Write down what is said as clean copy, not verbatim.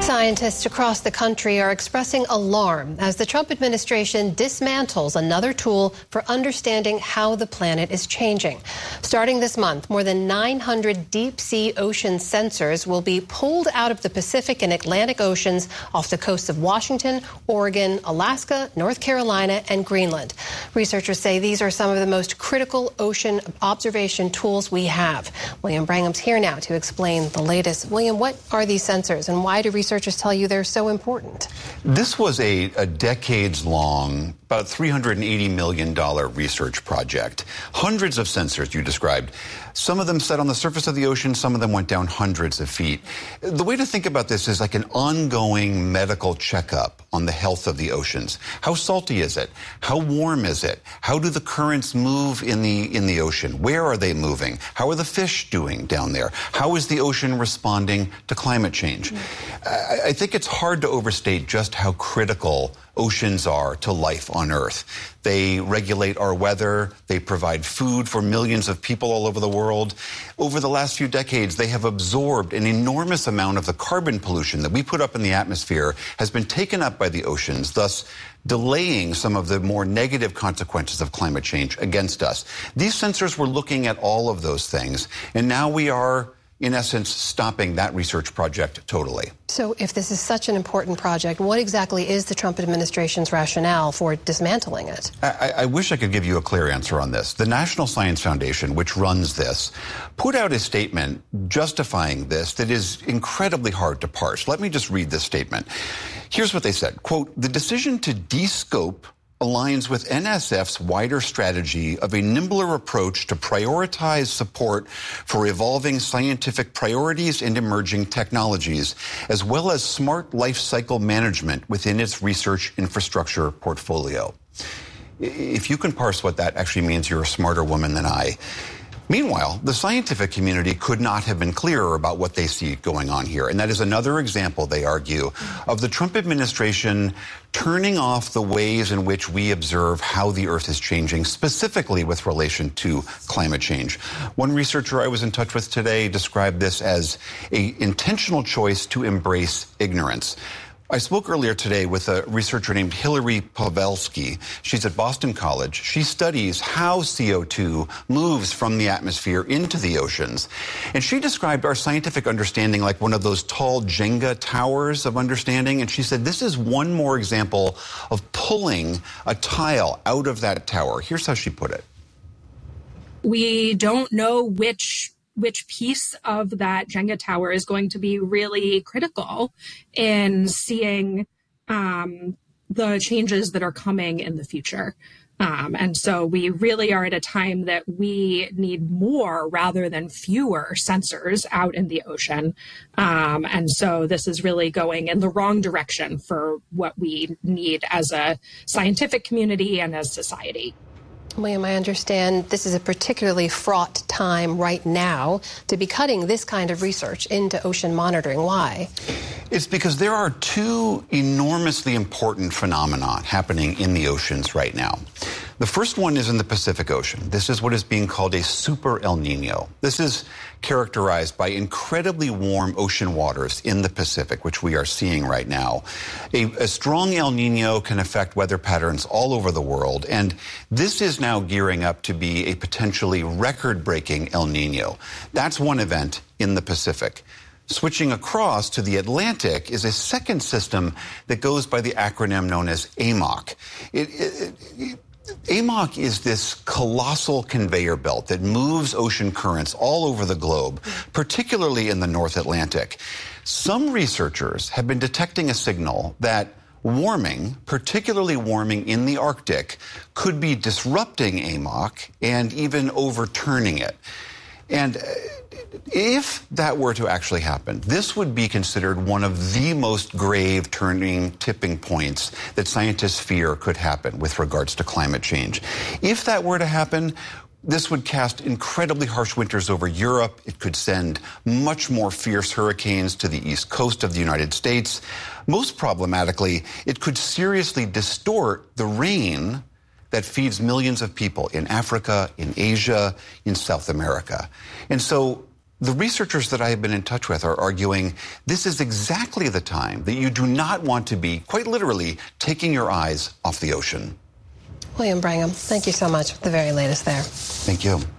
Scientists across the country are expressing alarm as the Trump administration dismantles another tool for understanding how the planet is changing. Starting this month, more than 900 deep-sea ocean sensors will be pulled out of the Pacific and Atlantic Oceans off the coasts of Washington, Oregon, Alaska, North Carolina, and Greenland. Researchers say these are some of the most critical ocean observation tools we have. William Brangham's here now to explain the latest. William, what are these sensors and why do researchers tell you they're so important? This was a decades-long, about $380 million research project. Hundreds of sensors you described. Some of them sat on the surface of the ocean, some of them went down hundreds of feet. The way to think about this is like an ongoing medical checkup on the health of the oceans. How salty is it? How warm is it? How do the currents move in the ocean? Where are they moving? How are the fish doing down there? How is the ocean responding to climate change? I think it's hard to overstate just how critical oceans are to life on Earth. They regulate our weather. They provide food for millions of people all over the world. Over the last few decades, they have absorbed an enormous amount of the carbon pollution that we put up in the atmosphere has been taken up by the oceans, thus delaying some of the more negative consequences of climate change against us. These sensors were looking at all of those things, and now we are, in essence, stopping that research project totally. So if this is such an important project, what exactly is the Trump administration's rationale for dismantling it? I wish I could give you a clear answer on this. The National Science Foundation, which runs this, put out a statement justifying this that is incredibly hard to parse. Let me just read this statement. Here's what they said, quote, "The decision to de-scope aligns with NSF's wider strategy of a nimbler approach to prioritize support for evolving scientific priorities and emerging technologies, as well as smart life cycle management within its research infrastructure portfolio." If you can parse what that actually means, you're a smarter woman than I. Meanwhile, the scientific community could not have been clearer about what they see going on here. And that is another example, they argue, of the Trump administration turning off the ways in which we observe how the Earth is changing, specifically with relation to climate change. One researcher I was in touch with today described this as an intentional choice to embrace ignorance. I spoke earlier today with a researcher named Hillary Pawelski. She's at Boston College. She studies how CO2 moves from the atmosphere into the oceans. And she described our scientific understanding like one of those tall Jenga towers of understanding. And she said, this is one more example of pulling a tile out of that tower. Here's how she put it. We don't know which piece of that Jenga tower is going to be really critical in seeing the changes that are coming in the future. And so we really are at a time that we need more rather than fewer sensors out in the ocean. And so this is really going in the wrong direction for what we need as a scientific community and as society. William, I understand this is a particularly fraught time right now to be cutting this kind of research into ocean monitoring. Why? It's because there are two enormously important phenomena happening in the oceans right now. The first one is in the Pacific Ocean. This is what is being called a super El Nino. This is characterized by incredibly warm ocean waters in the Pacific, which we are seeing right now. A strong El Nino can affect weather patterns all over the world, and this is now gearing up to be a potentially record-breaking El Nino. That's one event in the Pacific. Switching across to the Atlantic is a second system that goes by the acronym known as AMOC. AMOC is this colossal conveyor belt that moves ocean currents all over the globe, particularly in the North Atlantic. Some researchers have been detecting a signal that warming, particularly warming in the Arctic, could be disrupting AMOC and even overturning it. And if that were to actually happen, this would be considered one of the most grave tipping points that scientists fear could happen with regards to climate change. If that were to happen, this would cast incredibly harsh winters over Europe. It could send much more fierce hurricanes to the east coast of the United States. Most problematically, it could seriously distort the rain that feeds millions of people in Africa, in Asia, in South America. And so the researchers that I have been in touch with are arguing this is exactly the time that you do not want to be, quite literally, taking your eyes off the ocean. William Brangham, thank you so much for the very latest there. Thank you.